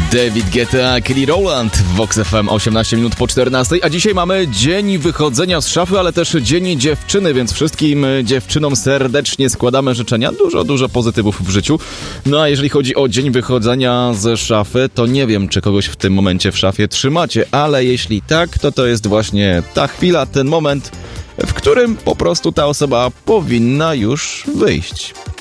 David Guetta, Kelly Rowland w Vox FM 18 minut po 14, a dzisiaj mamy dzień wychodzenia z szafy, ale też dzień dziewczyny, więc wszystkim dziewczynom serdecznie składamy życzenia, dużo pozytywów w życiu. No a jeżeli chodzi o dzień wychodzenia z szafy, to nie wiem, czy kogoś w tym momencie w szafie trzymacie, ale jeśli tak, to jest właśnie ta chwila, ten moment, w którym po prostu ta osoba powinna już wyjść.